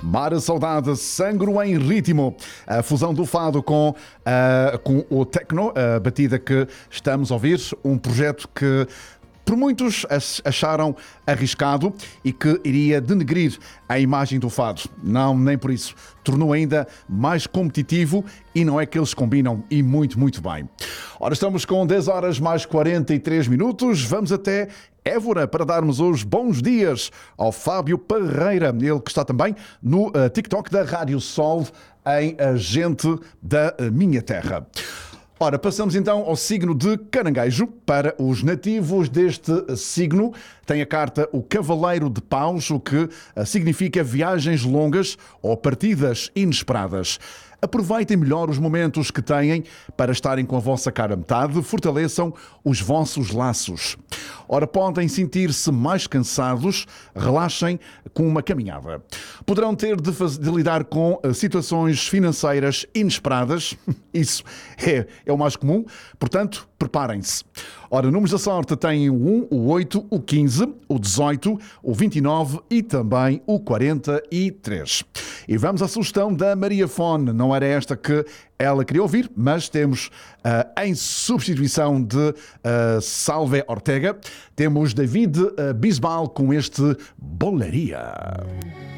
Mara Saudade, Sangro em Ritmo. A fusão do fado com o techno, a batida que estamos a ouvir. Um projeto que por muitos acharam arriscado e que iria denegrir a imagem do fado. Não, nem por isso. Tornou ainda mais competitivo e não é que eles combinam e muito, muito bem. Ora, estamos com 10 horas mais 43 minutos. Vamos até Évora para darmos os bons dias ao Fábio Parreira, ele que está também no TikTok da Rádio Sol em Gente da Minha Terra. Ora, passamos então ao signo de Caranguejo. Para os nativos deste signo, tem a carta o Cavaleiro de Paus, o que significa viagens longas ou partidas inesperadas. Aproveitem melhor os momentos que têm para estarem com a vossa cara metade, fortaleçam os vossos laços. Ora, podem sentir-se mais cansados, relaxem com uma caminhada. Poderão ter de lidar com situações financeiras inesperadas, isso é o mais comum, portanto, preparem-se. Ora, números da sorte têm o 1, o 8, o 15, o 18, o 29 e também o 43. E vamos à sugestão da Maria Fone. Não era esta que ela queria ouvir, mas temos em substituição de Salve Ortega, temos David Bisbal com este Bolaria.